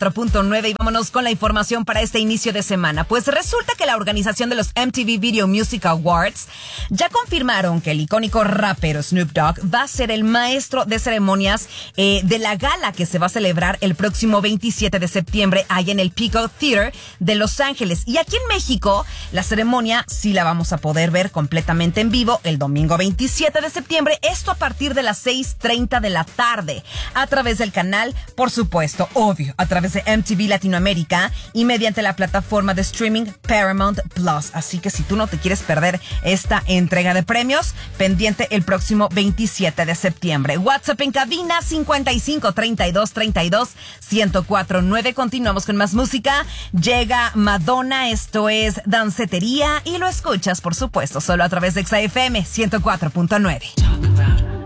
104.9 y vámonos con la información para este inicio de semana. Pues resulta que la organización de los MTV Video Music Awards ya confirmaron que el icónico rapero Snoop Dogg va a ser el maestro de ceremonias de la gala que se va a celebrar el próximo 27 de septiembre allá en el Peacock Theater de Los Ángeles. Y aquí en México, la ceremonia sí la vamos a poder ver completamente en vivo el domingo 27 de septiembre, esto a partir de las 6:30 de la tarde, a través del canal, por supuesto, obvio, a través de MTV Latinoamérica y mediante la plataforma de streaming Paramount Plus. Así que si tú no te quieres perder esta entrega de premios, pendiente el próximo 27 de septiembre. WhatsApp en cabina 55 32 32 1049. Continuamos con más música. Llega Madonna, esto es Dancetería y lo escuchas, por supuesto, solo a través de XFM 104.9.